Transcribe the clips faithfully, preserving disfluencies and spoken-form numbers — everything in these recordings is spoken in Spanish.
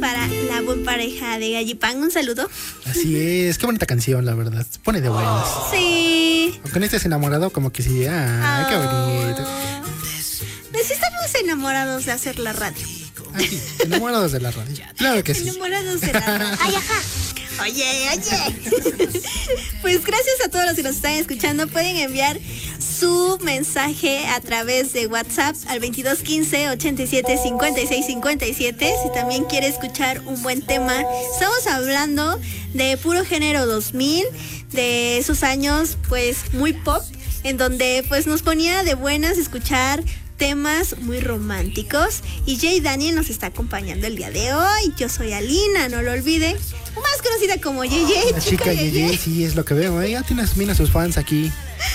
para la buena pareja de Gallipán. Un saludo. Así es, qué bonita canción, la verdad. Se pone de buenas. Sí. Con este enamorado, como que sí, ah, oh. Qué bonito. Pues estamos enamorados de hacer la radio. Ah, sí, enamorados de la radio. Claro que sí. Enamorados de la radio. Ay, ajá. Oye, oye. Pues gracias a todos los que nos están escuchando. Pueden enviar su mensaje a través de WhatsApp al veintidós quince ochenta y siete cincuenta y seis cincuenta y siete. Si también quiere escuchar un buen tema. Estamos hablando de puro género dos mil, de esos años pues muy pop, en donde pues nos ponía de buenas escuchar temas muy románticos. Y Jay Daniel nos está acompañando el día de hoy. Yo soy Alina, no lo olviden, más conocida como Yeye. La chica Yeye, sí, es lo que veo, ¿eh? Ya tienes bien a sus fans aquí.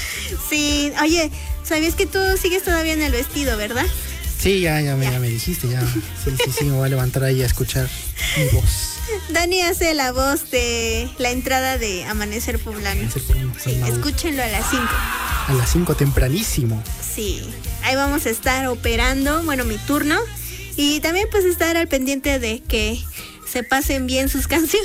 Sí, oye, ¿sabías que tú sigues todavía en el vestido, verdad? Sí, ya, ya, me, ya. ya me dijiste, ya. Sí, sí, sí, me voy a levantar ahí a escuchar mi voz. Dani hace la voz de la entrada de Amanecer Poblano. Amanecer Poblano. Sí, escúchenlo a las cinco. A las cinco tempranísimo. Sí, ahí vamos a estar operando, bueno, mi turno. Y también pues estar al pendiente de que se pasen bien sus canciones,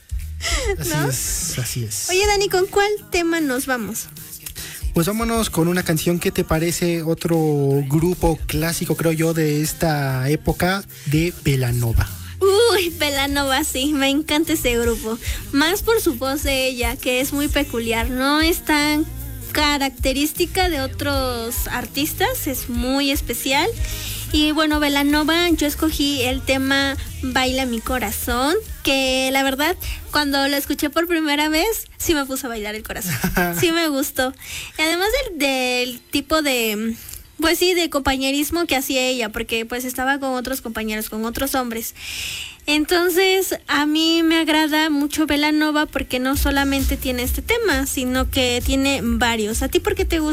¿no? Así es, así es. Oye, Dani, ¿con cuál tema nos vamos? Pues vámonos con una canción que te parece otro grupo clásico, creo yo, de esta época, de Belanova. Uy, Belanova, sí, me encanta ese grupo. Más por su voz de ella, que es muy peculiar, no es tan característica de otros artistas, es muy especial. Y bueno, Belanova, yo escogí el tema Baila mi corazón, que la verdad, cuando lo escuché por primera vez, sí me puso a bailar el corazón. Sí me gustó. Y además del, del tipo de, pues sí, de compañerismo que hacía ella, porque pues estaba con otros compañeros, con otros hombres. Entonces, a mí me agrada mucho Belanova porque no solamente tiene este tema, sino que tiene varios. ¿A ti por qué te gusta?